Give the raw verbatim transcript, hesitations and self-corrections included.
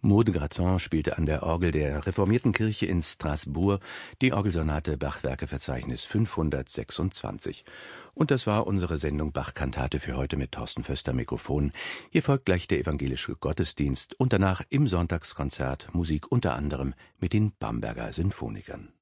Maud Graton spielte an der Orgel der Reformierten Kirche in Straßburg die Orgelsonate Bach-Werkeverzeichnis fünfhundertsechsundzwanzig. Und das war unsere Sendung Bach-Kantate für heute mit Thorsten Föster am Mikrofon. Hier folgt gleich der evangelische Gottesdienst und danach im Sonntagskonzert Musik unter anderem mit den Bamberger Sinfonikern.